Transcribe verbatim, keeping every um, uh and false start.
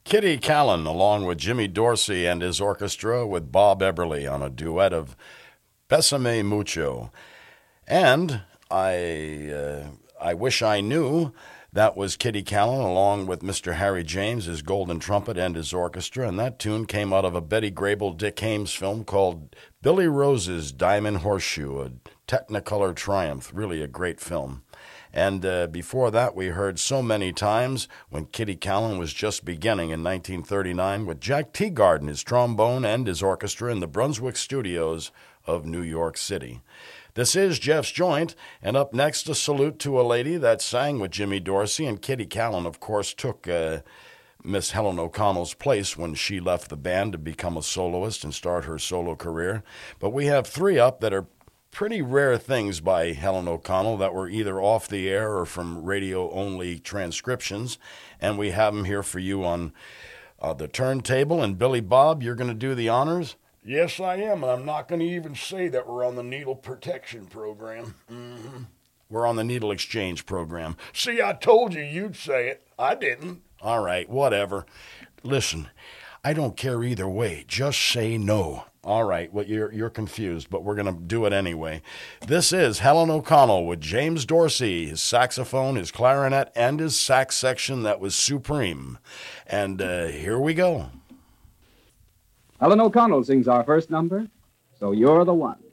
Kitty Callan, along with Jimmy Dorsey and his orchestra, with Bob Eberly on a duet of Bésame Mucho. And I, uh, I Wish I Knew, that was Kitty Callan, along with Mister Harry James, his golden trumpet, and his orchestra. And that tune came out of a Betty Grable, Dick Haymes film called Billy Rose's Diamond Horseshoe, a Technicolor triumph, really a great film. And uh, before that, we heard So Many Times, when Kitty Callan was just beginning in nineteen thirty-nine, with Jack Teagarden, his trombone, and his orchestra in the Brunswick Studios of New York City. This is Jeff's Joint, and up next, a salute to a lady that sang with Jimmy Dorsey, and Kitty Callan, of course, took uh, Miss Helen O'Connell's place when she left the band to become a soloist and start her solo career. But we have three up that are pretty rare things by Helen O'Connell that were either off the air or from radio-only transcriptions, and we have them here for you on uh, the turntable. And Billy Bob, you're going to do the honors? Yes, I am, and I'm not going to even say that we're on the Needle Protection Program. Mm-hmm. We're on the Needle Exchange Program. See, I told you you'd say it. I didn't. All right, whatever. Listen, I don't care either way. Just say no. All right, well, you're, you're confused, but we're going to do it anyway. This is Helen O'Connell with James Dorsey, his saxophone, his clarinet, and his sax section that was supreme. And uh, here we go. Helen O'Connell sings our first number, So You're the One.